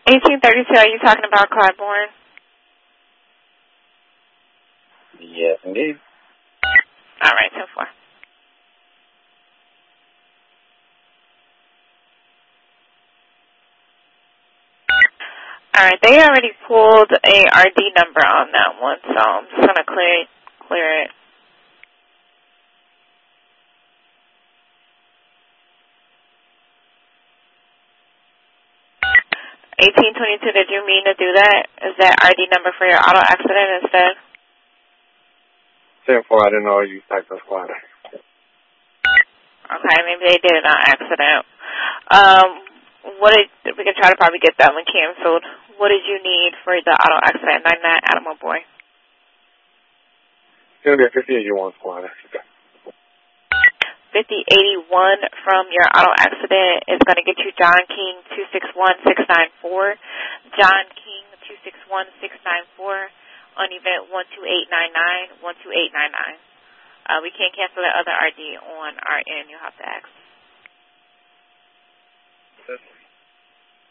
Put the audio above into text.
1832, are you talking about Clybourne? Yes, indeed. All right, 10-4. All right, they already pulled a RD number on that one, so I'm just going to clear it. $18.22, did you mean to do that? Is that RD number for your auto accident instead? 10-4, I didn't know you typed the squad. Okay, maybe they did it on accident. We can try to probably get that one canceled. What did you need for the auto accident 99 Animal Boy? It's going to be a 5081 squad. 5081 from your auto accident is going to get you John King 261694. John King 261694 on event 12899, 12899. We can't cancel that other RD on our end. You'll have to ask.